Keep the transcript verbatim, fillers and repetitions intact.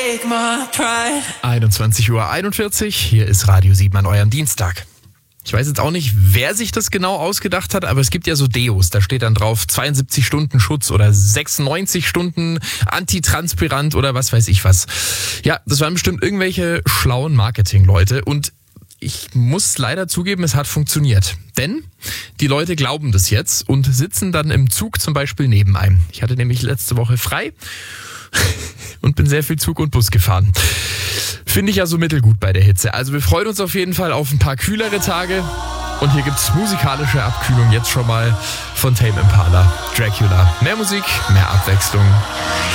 einundzwanzig Uhr einundvierzig, hier ist Radio sieben an eurem Dienstag. Ich weiß jetzt auch nicht, wer sich das genau ausgedacht hat, aber es gibt ja so Deos, da steht dann drauf zweiundsiebzig Stunden Schutz oder sechsundneunzig Stunden Antitranspirant oder was weiß ich was. Ja, das waren bestimmt irgendwelche schlauen Marketing-Leute und ich muss leider zugeben, es hat funktioniert. Denn die Leute glauben das jetzt und sitzen dann im Zug zum Beispiel neben einem. Ich hatte nämlich letzte Woche frei und bin sehr viel Zug und Bus gefahren. Finde ich ja so mittelgut bei der Hitze. Also wir freuen uns auf jeden Fall auf ein paar kühlere Tage. Und hier gibt's musikalische Abkühlung jetzt schon mal von Tame Impala, Dracula. Mehr Musik, mehr Abwechslung.